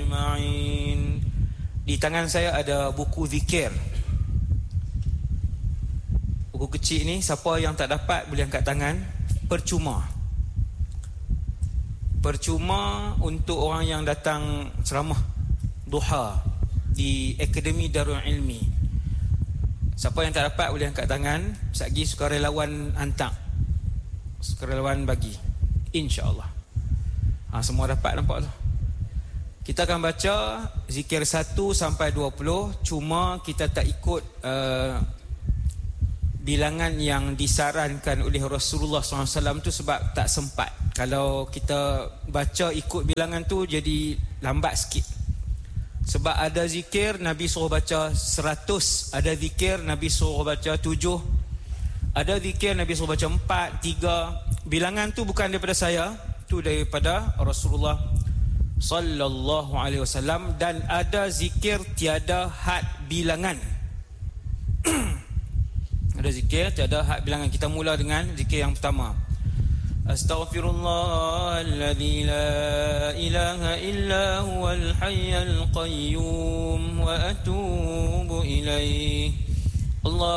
أجمعين. Di tangan saya ada buku zikir. Buku kecil ni, siapa yang tak dapat boleh angkat tangan. Percuma untuk orang yang datang ceramah duha di Akademi Darul Ilmi. Siapa yang tak dapat boleh angkat tangan. Sekali sukarelawan hantar, sukarelawan bagi, InsyaAllah. Semua dapat, nampak tu. Kita akan baca zikir 1 sampai 20. Cuma kita tak ikut bilangan yang disarankan oleh Rasulullah SAW tu sebab tak sempat. Kalau kita baca ikut bilangan tu jadi lambat sikit. Sebab ada zikir Nabi suruh baca 100, ada zikir Nabi suruh baca 7, ada zikir Nabi suruh baca 4, 3. Bilangan tu bukan daripada saya, tu daripada Rasulullah sallallahu alaihi wasallam. Dan ada zikir tiada had bilangan. Ada zikir tiada had bilangan. Kita mula dengan zikir yang pertama. Astaghfirullahalladzi la ilaha illa huwal hayyul qayyum wa atubu ilaih. Allah